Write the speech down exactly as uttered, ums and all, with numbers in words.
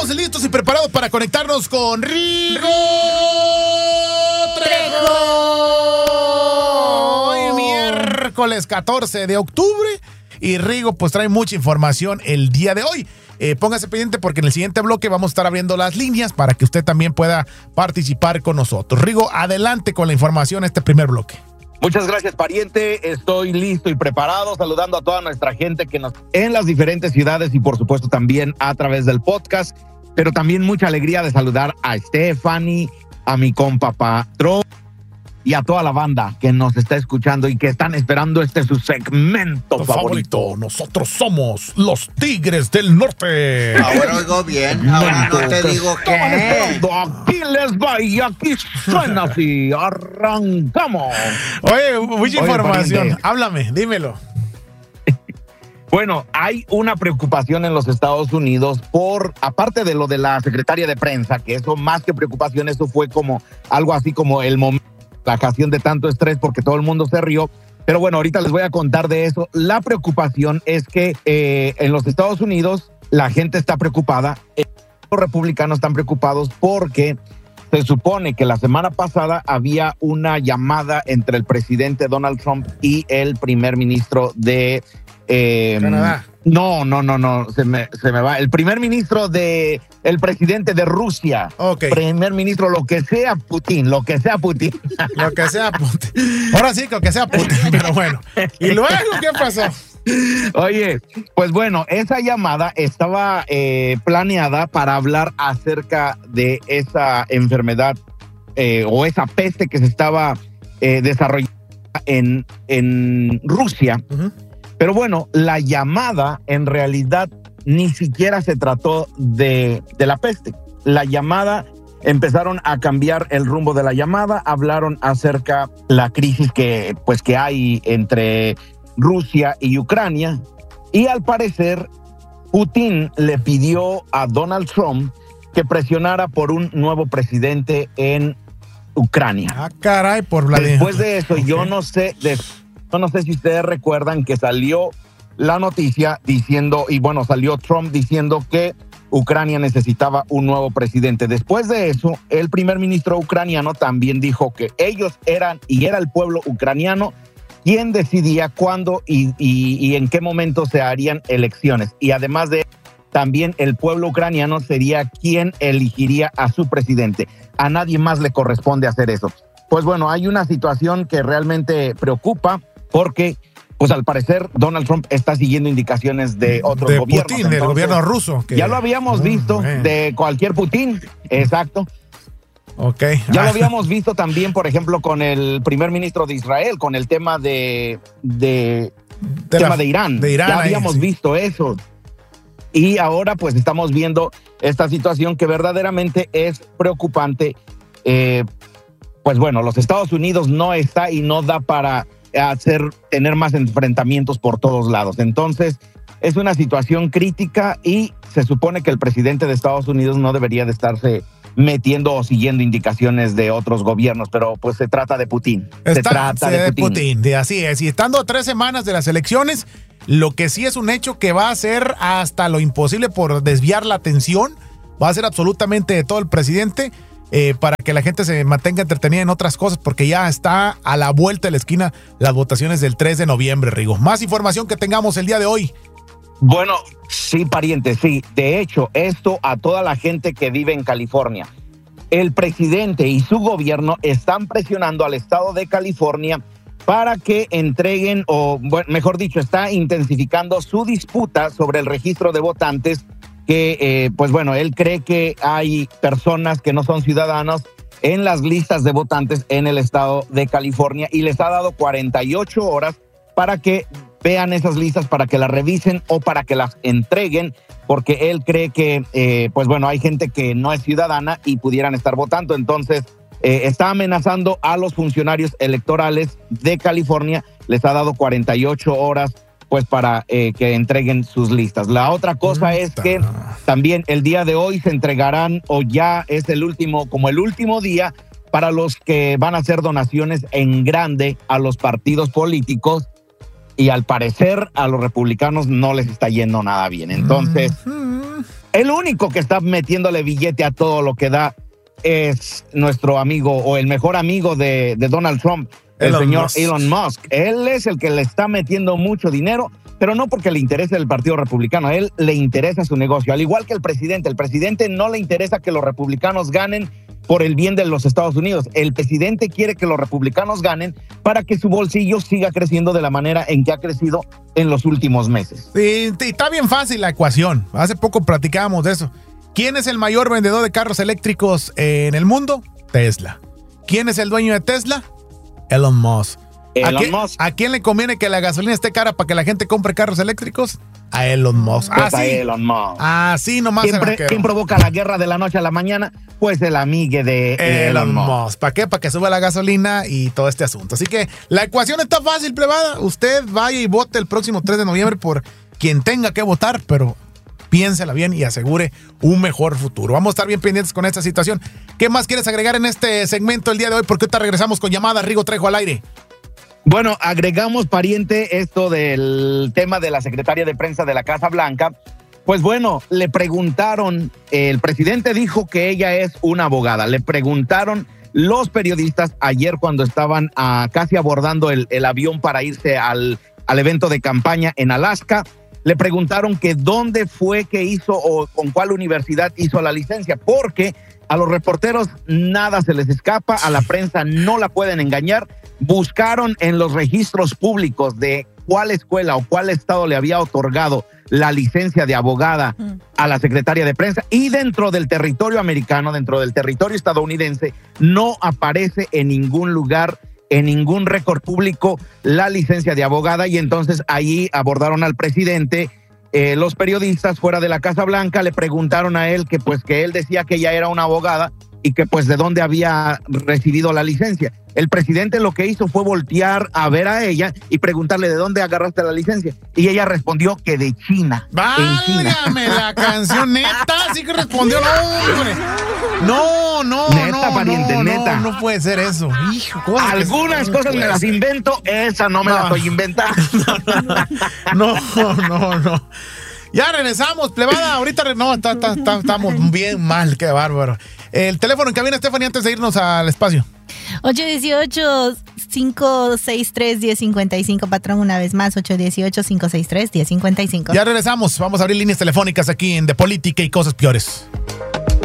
estamos listos y preparados para conectarnos con Rigo Trejo. Hoy miércoles catorce de octubre y Rigo pues trae mucha información el día de hoy. Eh, póngase pendiente porque en el siguiente bloque vamos a estar abriendo las líneas para que usted también pueda participar con nosotros. Rigo, adelante con la información este primer bloque. Muchas gracias, pariente. Estoy listo y preparado, saludando a toda nuestra gente que nos en las diferentes ciudades y por supuesto también a través del podcast, pero también mucha alegría de saludar a Stephanie, a mi compa Patrón y a toda la banda que nos está escuchando y que están esperando este su segmento favorito. favorito. Nosotros somos los Tigres del Norte. Ahora oigo bien, ahora no te digo qué. Aquí les va y aquí suena así. Arrancamos. Oye, mucha Oye, información. pariente. Háblame, dímelo. Bueno, hay una preocupación en los Estados Unidos por, aparte de lo de la secretaria de prensa, que eso más que preocupación, eso fue como algo así como el momento, la ocasión de tanto estrés porque todo el mundo se rió. Pero bueno, ahorita les voy a contar de eso. La preocupación es que eh, en los Estados Unidos la gente está preocupada, eh, los republicanos están preocupados porque se supone que la semana pasada había una llamada entre el presidente Donald Trump y el primer ministro de Eh, Canadá. No, no, no, no, se me, se me va. El primer ministro de, el presidente de Rusia. Ok. Primer ministro, lo que sea Putin, lo que sea Putin. Lo que sea Putin. Ahora sí, que lo que sea Putin, pero bueno. ¿Y luego qué pasó? Oye, pues bueno, esa llamada estaba eh, planeada para hablar acerca de esa enfermedad eh, o esa peste que se estaba eh, desarrollando en, en Rusia. Uh-huh. Pero bueno, la llamada en realidad ni siquiera se trató de, de la peste. La llamada, empezaron a cambiar el rumbo de la llamada, hablaron acerca de la crisis que, pues, que hay entre Rusia y Ucrania. Y al parecer, Putin le pidió a Donald Trump que presionara por un nuevo presidente en Ucrania. Ah, caray, por Vladimir. Después de eso, Okay. yo no sé... De, Yo no sé si ustedes recuerdan que salió la noticia diciendo, y bueno, salió Trump diciendo que Ucrania necesitaba un nuevo presidente. Después de eso, el primer ministro ucraniano también dijo que ellos eran, y era el pueblo ucraniano, quien decidía cuándo y, y, y en qué momento se harían elecciones. Y además de también el pueblo ucraniano sería quien elegiría a su presidente. A nadie más le corresponde hacer eso. Pues bueno, hay una situación que realmente preocupa, porque, pues al parecer, Donald Trump está siguiendo indicaciones de otros de gobiernos. Putin, del gobierno ruso. Que... Ya lo habíamos visto, mm, de cualquier Putin, exacto. Ok. Ya ah. lo habíamos visto también, por ejemplo, con el primer ministro de Israel, con el tema de, de, de tema la, de Irán. De Irán ya ahí, habíamos sí. visto eso. Y ahora, pues, estamos viendo esta situación que verdaderamente es preocupante. Eh, pues bueno, los Estados Unidos no está y no da para hacer, tener más enfrentamientos por todos lados. Entonces, es una situación crítica y se supone que el presidente de Estados Unidos no debería de estarse metiendo o siguiendo indicaciones de otros gobiernos, pero pues se trata de Putin. Está, se trata de Putin. Putin. De, así es. Y estando a tres semanas de las elecciones, lo que sí es un hecho que va a hacer hasta lo imposible por desviar la atención, va a ser absolutamente de todo el presidente. Eh, para que la gente se mantenga entretenida en otras cosas, porque ya está a la vuelta de la esquina las votaciones del tres de noviembre, Rigo. Más información que tengamos el día de hoy. Bueno, sí, pariente, sí. De hecho, esto a toda la gente que vive en California. El presidente y su gobierno están presionando al estado de California para que entreguen, o bueno, mejor dicho, está intensificando su disputa sobre el registro de votantes, que, eh, pues bueno, él cree que hay personas que no son ciudadanos en las listas de votantes en el estado de California y les ha dado cuarenta y ocho horas para que vean esas listas, para que las revisen o para que las entreguen, porque él cree que, eh, pues bueno, hay gente que no es ciudadana y pudieran estar votando. Entonces, eh, está amenazando a los funcionarios electorales de California, les ha dado cuarenta y ocho horas pues para eh, que entreguen sus listas. La otra cosa es que también el día de hoy se entregarán, o ya es el último, como el último día para los que van a hacer donaciones en grande a los partidos políticos, y al parecer a los republicanos no les está yendo nada bien. Entonces, El único que está metiéndole billete a todo lo que da es nuestro amigo o el mejor amigo de, de Donald Trump, el Elon señor Musk. Elon Musk. Él es el que le está metiendo mucho dinero, pero no porque le interese el Partido Republicano, a él le interesa su negocio, al igual que el presidente. El presidente no le interesa que los republicanos ganen por el bien de los Estados Unidos. El presidente quiere que los republicanos ganen para que su bolsillo siga creciendo de la manera en que ha crecido en los últimos meses. Sí, está bien fácil la ecuación. Hace poco platicábamos de eso. ¿Quién es el mayor vendedor de carros eléctricos en el mundo? Tesla. ¿Quién es el dueño de Tesla? Elon Musk. Elon ¿A quién, Musk. ¿A quién le conviene que la gasolina esté cara para que la gente compre carros eléctricos? A Elon Musk. Pues a Así, Elon Musk. así nomás. ¿Quién, se la pre- quedó. quién provoca la guerra de la noche a la mañana? Pues el amigue de Elon, Elon Musk. Musk. ¿Para qué? Para que suba la gasolina y todo este asunto. Así que la ecuación está fácil, plebada. Usted vaya y vote el próximo tres de noviembre por quien tenga que votar, pero piénsela bien y asegure un mejor futuro. Vamos a estar bien pendientes con esta situación. ¿Qué más quieres agregar en este segmento el día de hoy? Porque ahorita regresamos con llamada. Rigo Trejo al aire. Bueno, agregamos, pariente, esto del tema de la secretaria de prensa de la Casa Blanca. Pues bueno, le preguntaron, el presidente dijo que ella es una abogada. Le preguntaron los periodistas ayer cuando estaban uh, casi abordando el, el avión para irse al, al evento de campaña en Alaska. Le preguntaron que dónde fue que hizo o con cuál universidad hizo la licencia, porque a los reporteros nada se les escapa, a la prensa no la pueden engañar. Buscaron en los registros públicos de cuál escuela o cuál estado le había otorgado la licencia de abogada a la secretaria de prensa, y dentro del territorio americano, dentro del territorio estadounidense, no aparece en ningún lugar, en ningún récord público, la licencia de abogada. Y entonces ahí abordaron al presidente. Eh, los periodistas fuera de la Casa Blanca le preguntaron a él que pues que él decía que ella era una abogada y que pues de dónde había recibido la licencia. El presidente lo que hizo fue voltear a ver a ella y preguntarle de dónde agarraste la licencia. Y ella respondió que de China. Válgame la canción, neta, sí que respondió, no, hombre. No, no, Neta, no, pariente, no, neta. no, no puede ser eso. Hijo, cosas que- Algunas cosas me las invento, esa no me No. la estoy inventando. No, no, no. Ya regresamos, plebada. Ahorita re- no, está, está, está- estamos bien mal, qué bárbaro. El teléfono en cabina, Stephanie, antes de irnos al espacio. ocho uno ocho, cinco seis tres, uno cero cinco cinco, patrón, una vez más, ocho uno ocho, cinco seis tres, uno cero cinco cinco. Ya regresamos. Vamos a abrir líneas telefónicas aquí en De Política y Cosas Peores.